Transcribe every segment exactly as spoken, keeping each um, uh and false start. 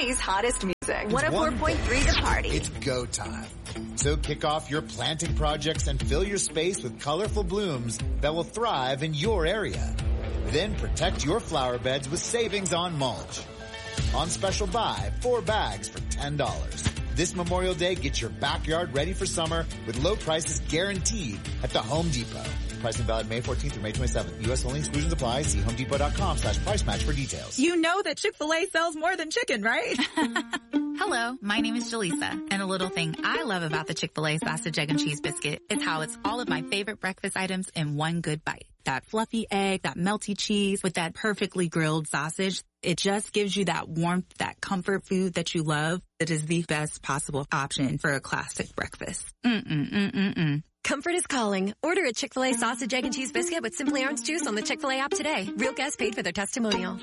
City's hottest music. one oh four point three The Party. It's go time. So kick off your planting projects and fill your space with colorful blooms that will thrive in your area. Then protect your flower beds with savings on mulch. On special buy, four bags for ten dollars. This Memorial Day, get your backyard ready for summer with low prices guaranteed at the Home Depot. Pricing valid May fourteenth through May twenty-seventh. U S only, exclusions apply. See homedepot.com slash price match for details. You know that Chick-fil-A sells more than chicken, right? Hello, my name is Jaleesa, and a little thing I love about the Chick-fil-A sausage, egg, and cheese biscuit is how it's all of my favorite breakfast items in one good bite. That fluffy egg, that melty cheese with that perfectly grilled sausage. It just gives you that warmth, that comfort food that you love. It is the best possible option for a classic breakfast. Mm-mm-mm-mm-mm. Comfort is calling. Order a Chick-fil-A sausage, egg, and cheese biscuit with Simply Orange Juice on the Chick-fil-A app today. Real guests paid for their testimonial.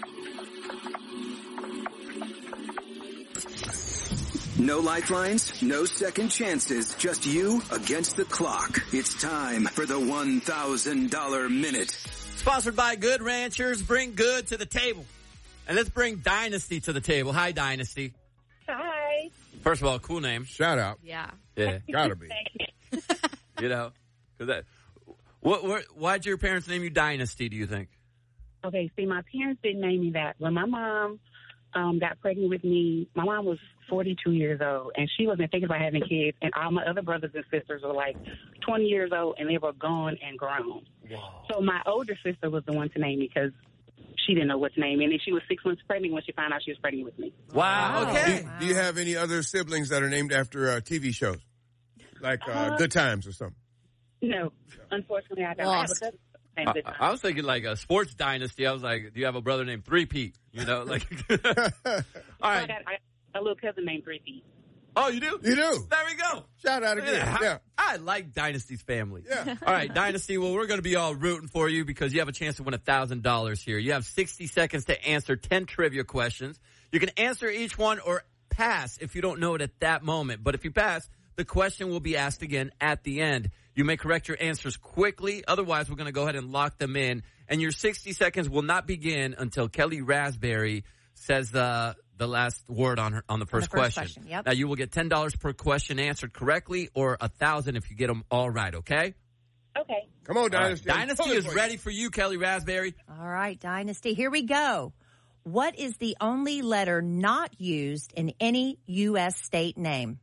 No lifelines, no second chances, just you against the clock. It's time for the one thousand dollars Minute. Sponsored by Good Ranchers. Bring good to the table. And let's bring Dynasty to the table. Hi, Dynasty. Hi. First of all, cool name. Shout out. Yeah. Yeah. Gotta be. You know, cause that, what, what, why'd your parents name you Dynasty, do you think? Okay, see, my parents didn't name me that. When my mom um, got pregnant with me, my mom was forty-two years old, and she wasn't thinking about having kids, and all my other brothers and sisters were like twenty years old, and they were gone and grown. Whoa. So my older sister was the one to name me because she didn't know what to name me, and then she was six months pregnant when she found out she was pregnant with me. Wow, okay. Do, do you have any other siblings that are named after uh, T V shows? Like uh, uh, Good Times or something? No, unfortunately, I don't. I have a cousin named Good Times. I, I was thinking like a sports dynasty. I was like, do you have a brother named Three Pete? You know, like. All right. I got I, a little cousin named Three Pete. Oh, you do? You do. There we go. Shout out again. Yeah. Yeah. I, I like Dynasty's family. Yeah. All right, Dynasty. Well, we're going to be all rooting for you because you have a chance to win one thousand dollars here. You have sixty seconds to answer ten trivia questions. You can answer each one or pass if you don't know it at that moment. But if you pass, the question will be asked again at the end. You may correct your answers quickly. Otherwise, we're going to go ahead and lock them in. And your sixty seconds will not begin until Kelly Raspberry says the the last word on her on the first, on the first question. question yep. Now, you will get ten dollars per question answered correctly, or one thousand dollars if you get them all right, okay? Okay. Come on, Dynasty. Right. Dynasty is ready for you, Kelly Raspberry. All right, Dynasty. Here we go. What is the only letter not used in any U S state name?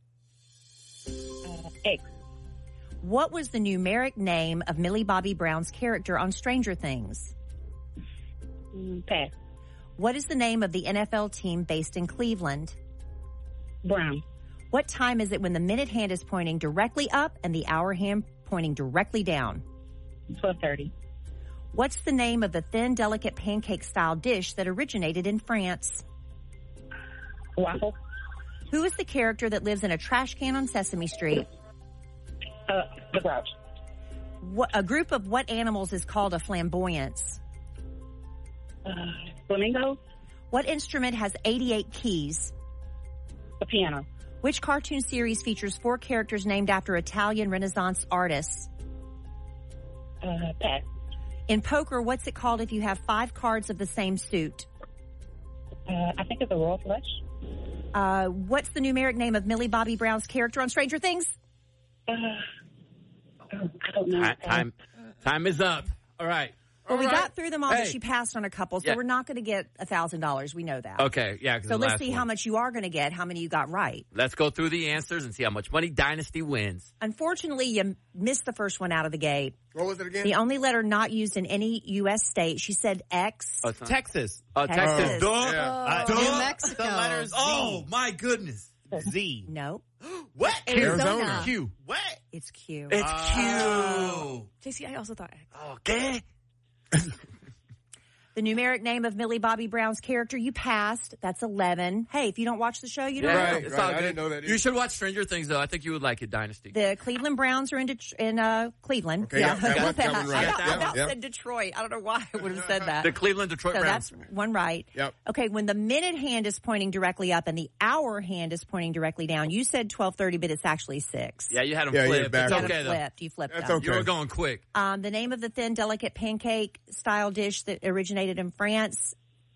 Uh, X. What was the numeric name of Millie Bobby Brown's character on Stranger Things? Mm, pass. What is the name of the N F L team based in Cleveland? Brown. What time is it when the minute hand is pointing directly up and the hour hand pointing directly down? twelve thirty. What's the name of the thin, delicate pancake-style dish that originated in France? Waffle. Who is the character that lives in a trash can on Sesame Street? Uh, the Grouch. What, a group of what animals is called a flamboyance? Uh, flamingo. What instrument has eighty-eight keys? The piano. Which cartoon series features four characters named after Italian Renaissance artists? Uh, pass. In poker, what's it called if you have five cards of the same suit? Uh, I think it's a royal flush. Uh, what's the numeric name of Millie Bobby Brown's character on Stranger Things? Uh, oh, I don't know. Time, time, time is up. All right. Well, All we right. got through them all, Hey. but she passed on a couple, so Yeah. we're not going to get a thousand dollars. We know that. Okay, yeah. 'cause So the let's last see one. how much you are going to get, how many you got right. Let's go through the answers and see how much money Dynasty wins. Unfortunately, you missed the first one out of the gate. What was it again? The only letter not used in any U S state. She said X. Oh, it's not- Texas. Oh, Texas. Texas. Duh. Yeah. Uh, Duh. New Mexico. The letters Z. Oh, my goodness. Z. No, What? Arizona. Q. What? it's Q. It's Oh. J C, I also thought X. Q. Okay. The numeric name of Millie Bobby Brown's character, you passed. That's eleven. Hey, if you don't watch the show, you don't Yeah, know. Right, it's right. all I good. didn't know that either. You should watch Stranger Things, though. I think you would like it, Dynasty. The Cleveland Browns are in, Det- in uh, Cleveland. Okay, yeah, yeah, that got one- that one right. I about, I Yep, about yep. said Detroit. I don't know why I would have said that. The Cleveland Detroit So Browns. that's one right. Yep. Okay, when the minute hand is pointing directly up and the hour hand is pointing directly down, you said twelve thirty, but it's actually six. Yeah, you had them Yeah, you flip. had It's backwards. You had okay, it though. flipped. You flipped That's them. okay. You were going quick. Um, the name of the thin, delicate pancake style dish that originated in France,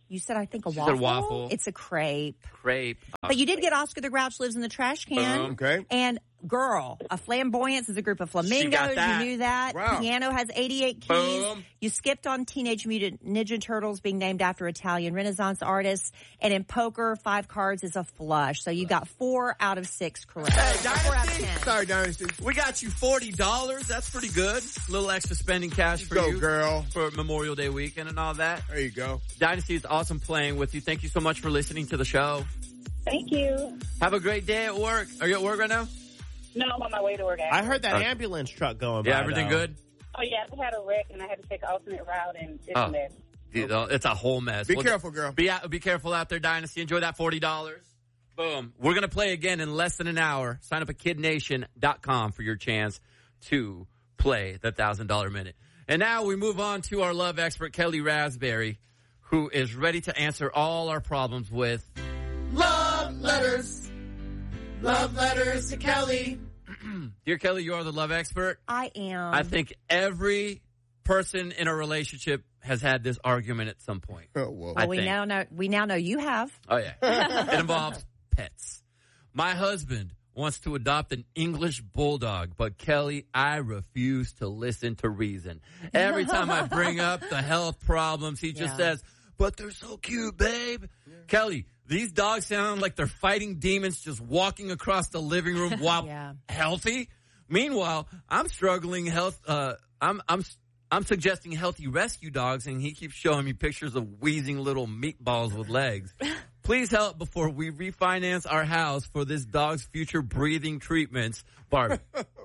You said, I think, a She waffle. said waffle. It's a crepe. Crepe. But you did get Oscar the Grouch Lives in the Trash Can. Um, okay. And Girl, a flamboyance is a group of flamingos. that. You knew that. Wow. Piano has eighty-eight keys. Boom. You skipped on Teenage Mutant Ninja Turtles being named after Italian Renaissance artists. And in poker, five cards is a flush. So you got four out of six correct. Hey, four out of Dynasty. ten. Sorry, Dynasty. We got you forty dollars. That's pretty good. A little extra spending cash for Go, you. girl. For Memorial Day weekend and all that. There you go. Dynasty, it's awesome playing with you. Thank you so much for listening to the show. Thank you. Have a great day at work. Are you at work right now? No, I'm on my way to work. I heard that Okay. ambulance truck going by. Yeah, everything though. good? Oh, yeah, I had a wreck, and I had to take an alternate route, and it's Oh. a mess. Dude, It's a whole mess. Be Well, careful, girl. Be out, be careful out there, Dynasty. Enjoy that forty dollars. Boom. We're going to play again in less than an hour. Sign up at kid nation dot com for your chance to play the one thousand dollars minute. And now we move on to our love expert, Kelly Raspberry, who is ready to answer all our problems with Love letters. Love letters to Kelly. Dear Kelly, you are the love expert. I am. I think every person in a relationship has had this argument at some point. Oh, whoa. I well, we think. now know we now know you have. Oh, yeah. It involves pets. My husband wants to adopt an English bulldog, but Kelly, I refuse to listen to reason. Every time I bring up the health problems, he just Yeah. says, but they're so cute, babe. Kelly, these dogs sound like they're fighting demons just walking across the living room while Yeah. healthy. Meanwhile, I'm struggling health. Uh, I'm, I'm, I'm suggesting healthy rescue dogs, and he keeps showing me pictures of wheezing little meatballs with legs. Please help before we refinance our house for this dog's future breathing treatments. Barbie.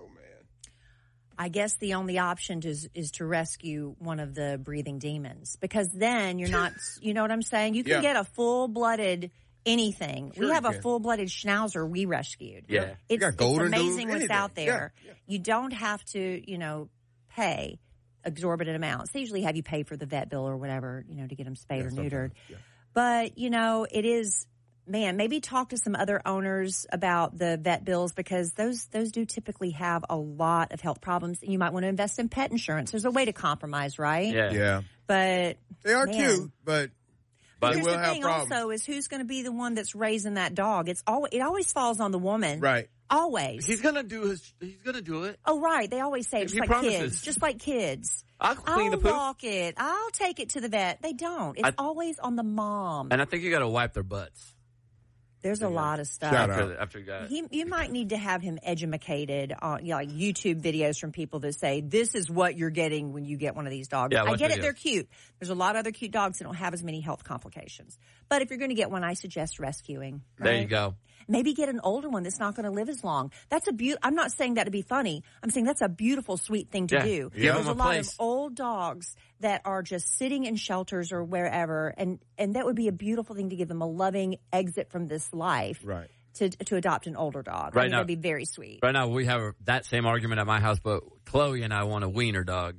I guess the only option is is to rescue one of the breathing demons, because then you're not, you know what I'm saying? You can Yeah. get a full-blooded anything. Sure we you have a can. full-blooded schnauzer we rescued. Yeah. It's, got it's golden amazing doodle, what's anything. out there. Yeah, yeah. You don't have to, you know, pay exorbitant amounts. They usually have you pay for the vet bill or whatever, you know, to get them spayed Yeah, or sometimes, neutered. yeah. But, you know, it is, man, maybe talk to some other owners about the vet bills, because those those do typically have a lot of health problems. And you might want to invest in pet insurance. There's a way to compromise, right? Yeah. Yeah. But They are man. cute, but But they here's will the have thing problems. also is who's going to be the one that's raising that dog. It's always, it always falls on the woman. Right. Always. he's going to do his, he's going to do it. Oh, right. They always say it, just He like promises. kids. Just like kids. I'll clean I'll the poop. walk it. I'll take it to the vet. They don't. It's I- always on the mom. And I think you got to wipe their butts. There's a lot of stuff. Shout After, out. the, after you got it. He, you might need to have him educated on, you know, like YouTube videos from people that say, this is what you're getting when you get one of these dogs. Yeah, I watch get it. videos. They're cute. There's a lot of other cute dogs that don't have as many health complications. But if you're going to get one, I suggest rescuing. There you right? go. Maybe get an older one that's not going to live as long. That's a beaut. I'm not saying that to be funny. I'm saying that's a beautiful, sweet thing to Yeah. do. Give There's them a a lot place. of old dogs that are just sitting in shelters or wherever, and and that would be a beautiful thing to give them a loving exit from this life. Right. To to adopt an older dog. Right I think now- that'd be very sweet. Right now, we have that same argument at my house, but Chloe and I want a wiener dog.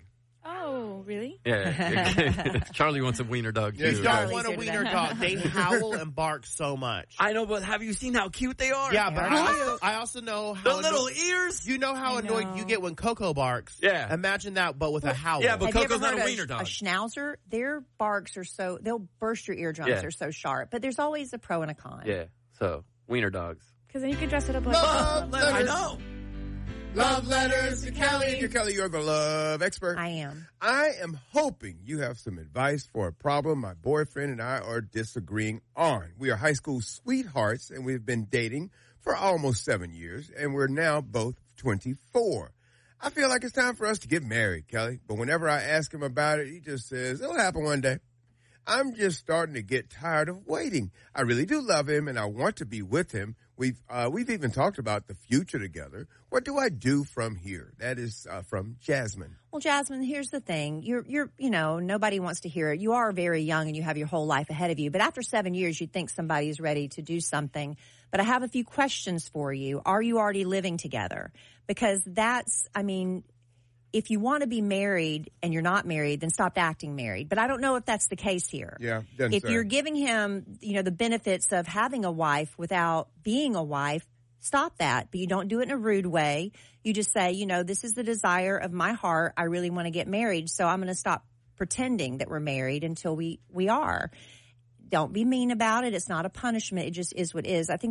Oh, really? Yeah. Charlie wants a wiener dog, too. Yeah, You Charlie. don't Charlie's want a here wiener today. dog. They howl and bark so much. I know, but have you seen how cute they are? Yeah, but I Really? also, I also know The how little anno- ears. you know how I annoyed know. you get when Coco barks. Yeah. Imagine that, but with a howl. yeah, but Have you Coco's ever not heard a of wiener dog. A schnauzer, their barks are so, they'll burst your eardrums. Yeah. They're so sharp. But there's always a pro and a con. Yeah, so wiener dogs. Because then you can dress it up like Love I letters. know. Love letters to Kelly. Dear Kelly, you're the love expert. I am. I am hoping you have some advice for a problem my boyfriend and I are disagreeing on. We are high school sweethearts, and we've been dating for almost seven years, and we're now both twenty-four. I feel like it's time for us to get married, Kelly, but whenever I ask him about it, he just says, it'll happen one day. I'm just starting to get tired of waiting. I really do love him, and I want to be with him. We've uh, we've even talked about the future together. What do I do from here? That is uh, from Jasmine. Well, Jasmine, here's the thing. You're, you're, you know, nobody wants to hear it. You are very young and you have your whole life ahead of you. But after seven years, you'd think somebody is ready to do something. But I have a few questions for you. Are you already living together? Because that's, I mean, if you want to be married and you're not married, then stop acting married. But I don't know if that's the case here. Yeah, doesn't If say. you're giving him, you know, the benefits of having a wife without being a wife, stop that. But you don't do it in a rude way. You just say, you know, this is the desire of my heart. I really want to get married. So I'm going to stop pretending that we're married until we, we are. Don't be mean about it. It's not a punishment. It just is what it is. I think